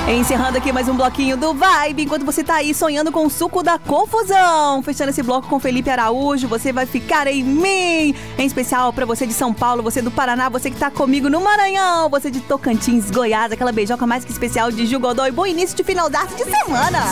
Encerrando aqui mais um bloquinho do Vibe, enquanto você tá aí sonhando com o suco da confusão. Fechando esse bloco com Felipe Araújo, você vai ficar em mim. Em especial pra você de São Paulo, você do Paraná, você que tá comigo no Maranhão, você de Tocantins, Goiás, aquela beijoca mais que especial de Jugodó. E bom início de final de semana.